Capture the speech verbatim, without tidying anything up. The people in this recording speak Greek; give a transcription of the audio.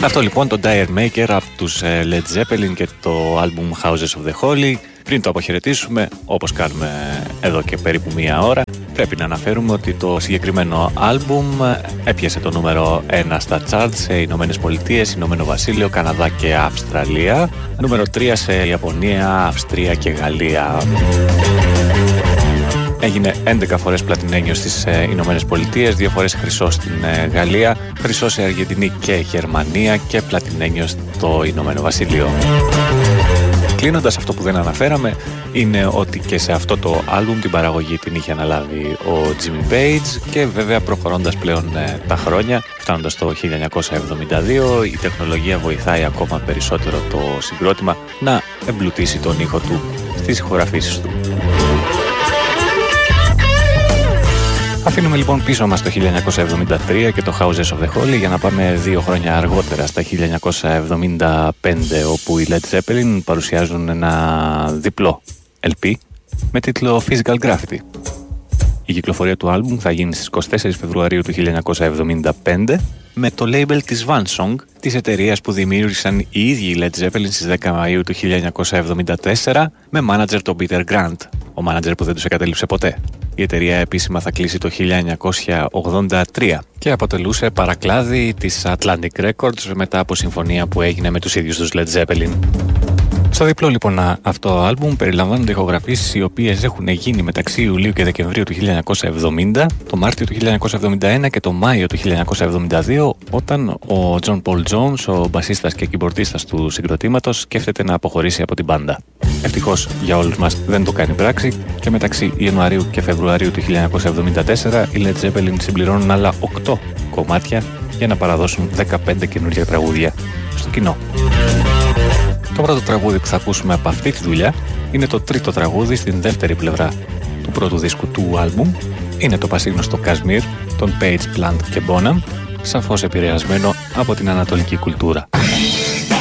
Αυτό λοιπόν το Dire Maker από τους Led Zeppelin και το album Houses of the Holy. Πριν το αποχαιρετήσουμε, όπως κάνουμε εδώ και περίπου μία ώρα, πρέπει να αναφέρουμε ότι το συγκεκριμένο άλμπουμ έπιασε το νούμερο ένα στα charts σε Ηνωμένες Πολιτείες, Ηνωμένο Βασίλειο, Καναδά και Αυστραλία. Νούμερο τρία σε Ιαπωνία, Αυστρία και Γαλλία. Έγινε έντεκα φορές πλατινένιο στις Ηνωμένες Πολιτείες, δύο φορές χρυσό στην Γαλλία, χρυσό σε Αργεντινή και Γερμανία και πλατινένιο στο Ηνωμένο Βασίλειο. Κλείνοντας, αυτό που δεν αναφέραμε είναι ότι και σε αυτό το άλμπουμ την παραγωγή την είχε αναλάβει ο Jimmy Page και βέβαια προχωρώντας πλέον ε, τα χρόνια, φτάνοντας το χίλια εννιακόσια εβδομήντα δύο, η τεχνολογία βοηθάει ακόμα περισσότερο το συγκρότημα να εμπλουτίσει τον ήχο του στις ηχογραφήσεις του. Αφήνουμε λοιπόν πίσω μας το χίλια εννιακόσια εβδομήντα τρία και το Houses of the Holy για να πάμε δύο χρόνια αργότερα στα χίλια εννιακόσια εβδομήντα πέντε, όπου οι Led Zeppelin παρουσιάζουν ένα διπλό ελ πι με τίτλο Physical Graffiti. Η κυκλοφορία του άλμπουμ θα γίνει στις εικοστή τέταρτη Φεβρουαρίου του χίλια εννιακόσια εβδομήντα πέντε με το label της Vansong, της εταιρείας που δημιούργησαν οι ίδιοι οι Led Zeppelin στις δέκα Μαΐου του χίλια εννιακόσια εβδομήντα τέσσερα με manager τον Peter Grant, ο manager που δεν τους εγκατέλειψε ποτέ. Η εταιρεία επίσημα θα κλείσει το χίλια εννιακόσια ογδόντα τρία και αποτελούσε παρακλάδι της Atlantic Records μετά από συμφωνία που έγινε με τους ίδιους τους Led Zeppelin. Στο διπλό λοιπόν αυτό άλμπουμ περιλαμβάνονται ηχογραφήσεις οι οποίες έχουν γίνει μεταξύ Ιουλίου και Δεκεμβρίου του χίλια εννιακόσια εβδομήντα, το Μάρτιο του χίλια εννιακόσια εβδομήντα ένα και το Μάιο του χίλια εννιακόσια εβδομήντα δύο, όταν ο John Paul Jones, ο μπασίστας και κιμπορτίστας του συγκροτήματος, σκέφτεται να αποχωρήσει από την μπάντα. Ευτυχώς για όλους μας δεν το κάνει πράξη και μεταξύ Ιανουαρίου και Φεβρουαρίου του χίλια εννιακόσια εβδομήντα τέσσερα οι Led Zeppelin συμπληρώνουν άλλα οκτώ κομμάτια για να παραδώσουν δεκαπέντε καινούργια τραγούδια στο κοινό. Το πρώτο τραγούδι που θα ακούσουμε από αυτή τη δουλειά είναι το τρίτο τραγούδι στην δεύτερη πλευρά του πρώτου δίσκου του άλμπουμ. Είναι το πασίγνωστο Kashmir των Page, Plant και Bonham, σαφώς επηρεασμένο από την ανατολική κουλτούρα.